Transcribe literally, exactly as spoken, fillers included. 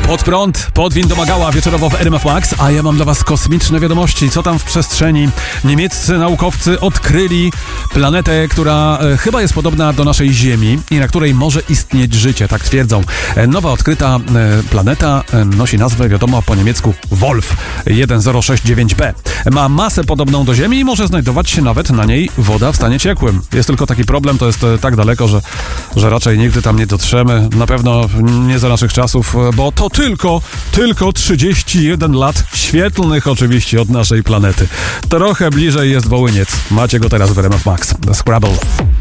Pod prąd, pod wind domagała wieczorowo w R M F Max, a ja mam dla was kosmiczne wiadomości. Co tam w przestrzeni? Niemieccy naukowcy odkryli planetę, która e, chyba jest podobna do naszej Ziemi i na której może istnieć życie, tak twierdzą. E, nowa odkryta e, planeta e, nosi nazwę, wiadomo, po niemiecku Wolf jeden zero sześć dziewięć b. Ma masę podobną do Ziemi i może znajdować się nawet na niej woda w stanie ciekłym. Jest tylko taki problem, to jest e, tak daleko, że, że raczej nigdy tam nie dotrzemy. Na pewno nie za naszych czasów, bo to tylko, tylko trzydzieści jeden lat świetlnych oczywiście od naszej planety. Trochę bliżej jest Wołyniec. Macie go teraz w R M F Max. Scrabble.